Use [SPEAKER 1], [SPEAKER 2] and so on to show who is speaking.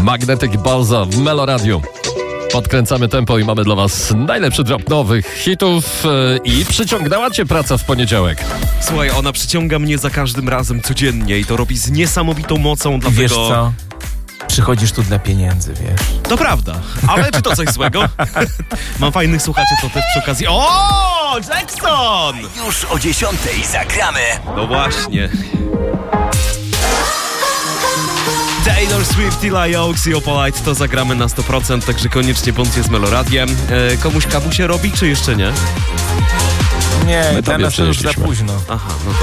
[SPEAKER 1] Magnetic Balza w Melo Radio. Podkręcamy tempo i mamy dla was najlepszy drop nowych hitów i przyciągnęła cię praca w poniedziałek.
[SPEAKER 2] Słuchaj, ona przyciąga mnie za każdym razem codziennie i to robi z niesamowitą mocą, dlatego...
[SPEAKER 3] Wiesz co? Przychodzisz tu dla pieniędzy, wiesz.
[SPEAKER 2] To prawda, ale czy to coś złego? Mam fajnych słuchaczy, to też przy okazji... O! Jackson!
[SPEAKER 4] Już o 10:00 zagramy.
[SPEAKER 2] No właśnie. Taylor Swift, Eli Oaks i Opalite to zagramy na 100%, także koniecznie bądźcie z Meloradiem. Komuś kawu się robi, czy jeszcze nie?
[SPEAKER 3] Nie,
[SPEAKER 1] My
[SPEAKER 3] dla
[SPEAKER 1] tobie
[SPEAKER 3] nas to już za
[SPEAKER 1] przynieśliśmy.
[SPEAKER 3] późno.
[SPEAKER 2] Aha, no to